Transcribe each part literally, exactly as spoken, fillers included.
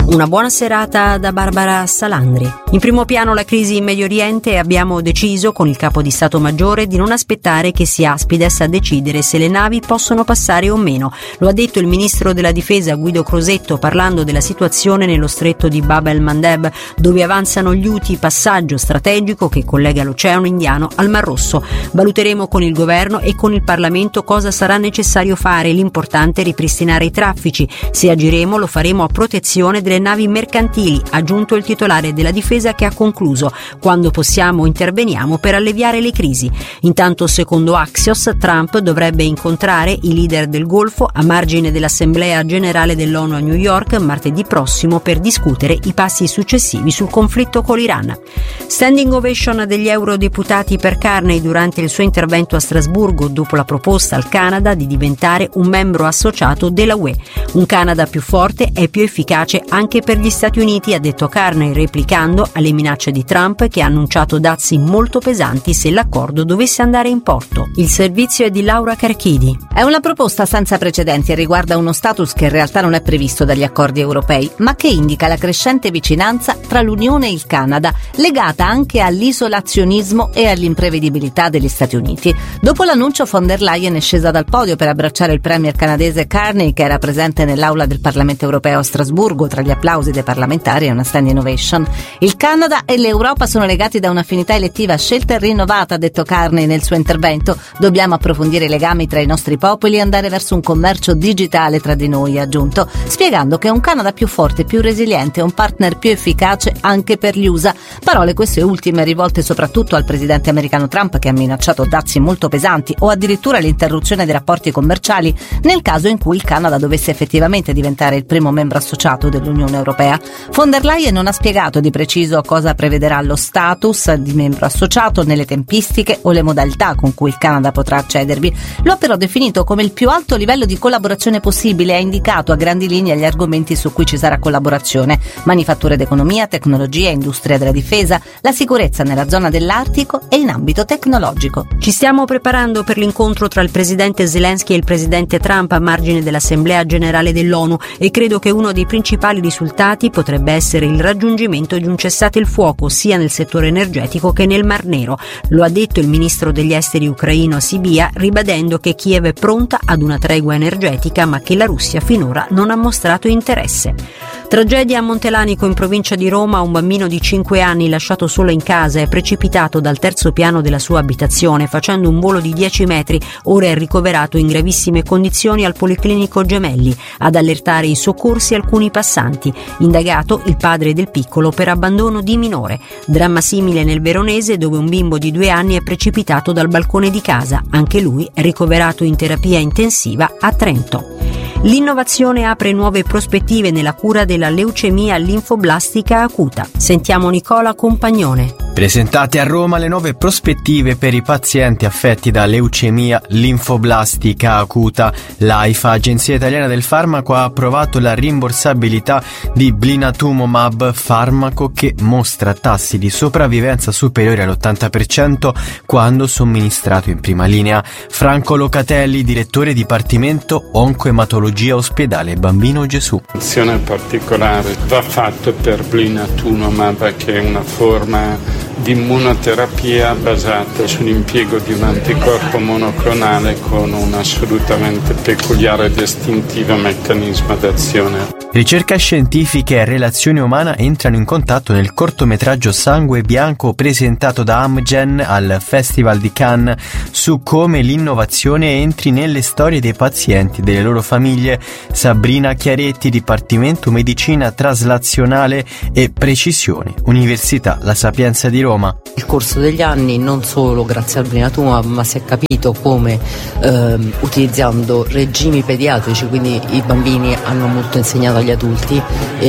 Una buona serata da Barbara Salandri. In primo piano la crisi in Medio Oriente e abbiamo deciso con il capo di Stato Maggiore di non aspettare che sia Aspides a decidere se le navi possono passare o meno. Lo ha detto il ministro della Difesa Guido Crosetto parlando della situazione nello stretto di Bab el-Mandeb, dove avanzano gli Houthi, passaggio strategico che collega l'Oceano Indiano al Mar Rosso. Valuteremo con il governo e con il Parlamento cosa sarà necessario fare. L'importante è ripristinare i traffici. Se agiremo lo faremo a protezione delle navi mercantili, ha aggiunto il titolare della difesa, che ha concluso: quando possiamo interveniamo per alleviare le crisi. Intanto, secondo Axios, Trump dovrebbe incontrare i leader del Golfo a margine dell'Assemblea Generale dell'ONU a New York martedì prossimo per discutere i passi successivi sul conflitto con l'Iran. Standing ovation degli eurodeputati per Carney durante il suo intervento a Strasburgo dopo la proposta al Canada di diventare un membro associato della U E. Un Canada più forte è più efficace anche per gli Stati Uniti, ha detto Carney, replicando alle minacce di Trump, che ha annunciato dazi molto pesanti se l'accordo dovesse andare in porto. Il servizio è di Laura Carchidi. È una proposta senza precedenti e riguarda uno status che in realtà non è previsto dagli accordi europei, ma che indica la crescente vicinanza tra l'Unione e il Canada, legata anche all'isolazionismo e all'imprevedibilità degli Stati Uniti. Dopo l'annuncio, von der Leyen è scesa dal podio per abbracciare il premier canadese Carney, che era presente nell'aula del Parlamento europeo a Strasburgo tra gli applausi dei parlamentari e una standing ovation. Il Canada e l'Europa sono legati da un'affinità elettiva scelta e rinnovata, ha detto Carney nel suo intervento. Dobbiamo approfondire i legami tra i nostri popoli e andare verso un commercio digitale tra di noi, ha aggiunto, spiegando che un Canada più forte, più resiliente è un partner più efficace anche per gli U S A. Parole queste ultime rivolte soprattutto al presidente americano Trump, che ha minacciato dazi molto pesanti o addirittura l'interruzione dei rapporti commerciali nel caso in cui il Canada dovesse effettivamente diventare il primo membro associato dell'Unione Europea. Von der Leyen non ha spiegato di preciso cosa prevederà lo status di membro associato, nelle tempistiche o le modalità con cui il Canada potrà accedervi. Lo ha però definito come il più alto livello di collaborazione possibile e ha indicato a grandi linee gli argomenti su cui ci sarà collaborazione: manifatture d'economia, tecnologia, industria della difesa, la sicurezza nella zona dell'Artico e in ambito tecnologico. Ci stiamo preparando per l'incontro tra il presidente Zelensky e il presidente Trump a margine dell'Assemblea Generale dell'ONU e credo che uno dei principali risultati potrebbe essere il raggiungimento di un cessate il fuoco sia nel settore energetico che nel Mar Nero. Lo ha detto il ministro degli esteri ucraino Sibia, ribadendo che Kiev è pronta ad una tregua energetica ma che la Russia finora non ha mostrato interesse. Tragedia a Montelanico in provincia di Roma. Un bambino di cinque anni lasciato solo in casa è precipitato dal terzo piano della sua abitazione facendo un volo di dieci metri. Ora è ricoverato in gravissime condizioni al Policlinico Gemelli. Ad allertare i soccorsi alcuni passanti. Indagato il padre del piccolo per abbandono di minore. Dramma simile nel Veronese, dove un bimbo di due anni è precipitato dal balcone di casa. Anche lui è ricoverato in terapia intensiva a Trento. L'innovazione apre nuove prospettive nella cura della leucemia linfoblastica acuta. Sentiamo Nicola Compagnone. Presentate a Roma le nuove prospettive per i pazienti affetti da leucemia linfoblastica acuta. L'AIFA, Agenzia Italiana del Farmaco, ha approvato la rimborsabilità di blinatumomab, farmaco che mostra tassi di sopravvivenza superiori all'ottanta per cento quando somministrato in prima linea. Franco Locatelli, direttore Dipartimento Oncoematologia Ospedale Bambino Gesù. Attenzione particolare va fatto per blinatumomab, che è una forma di immunoterapia basata sull'impiego di un anticorpo monoclonale con un assolutamente peculiare ed istintivo meccanismo d'azione. Ricerca scientifica e relazione umana entrano in contatto nel cortometraggio Sangue Bianco presentato da Amgen al Festival di Cannes su come l'innovazione entri nelle storie dei pazienti e delle loro famiglie. Sabrina Chiaretti, Dipartimento Medicina Traslazionale e Precisione, Università La Sapienza di Roma. Nel corso degli anni, non solo grazie al blinatumomab, ma si è capito come ehm, utilizzando regimi pediatrici, quindi i bambini hanno molto insegnato agli adulti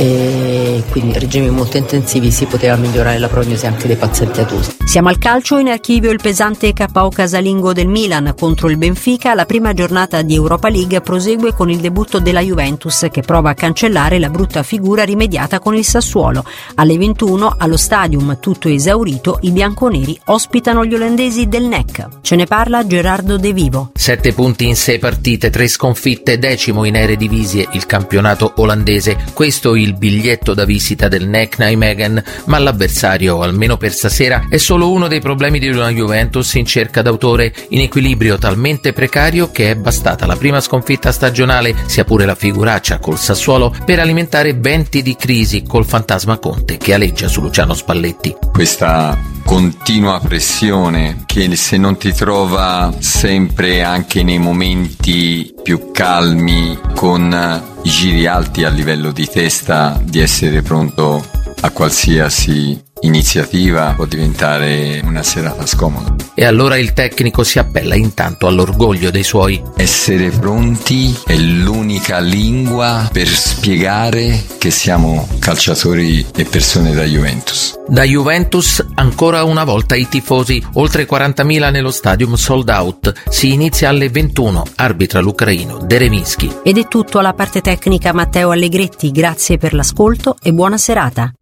e quindi regimi molto intensivi, si poteva migliorare la prognosi anche dei pazienti adulti. Siamo al calcio, in archivio il pesante K O casalingo del Milan contro il Benfica. La prima giornata di Europa League prosegue con il debutto della Juventus, che prova a cancellare la brutta figura rimediata con il Sassuolo. Alle ventuno, allo Stadium tutto esaurito, i bianconeri ospitano gli olandesi del N E C. Ce ne parla Gerardo De Vivo. Sette punti in sei partite, tre sconfitte, decimo in Eredivisie, il campionato olandese. Questo il biglietto da visita del N E C Nijmegen, ma l'avversario, almeno per stasera, è solo uno dei problemi di una Juventus in cerca d'autore, in equilibrio talmente precario che è bastata la prima sconfitta stagionale, sia pure la figuraccia col Sassuolo, per alimentare venti di crisi col fantasma Conte che aleggia su Luciano Spalletti. Questa continua pressione che se non ti trova sempre anche nei momenti più calmi con i giri alti a livello di testa, di essere pronto a qualsiasi iniziativa, può diventare una serata scomoda. E allora il tecnico si appella intanto all'orgoglio dei suoi. Essere pronti è l'unica lingua per spiegare che siamo calciatori e persone da Juventus. Da Juventus ancora una volta i tifosi, oltre quarantamila nello stadium sold out. Si inizia alle ventuno, arbitra l'ucraino Dereminsky. Ed è tutto alla parte tecnica Matteo Allegretti, grazie per l'ascolto e buona serata.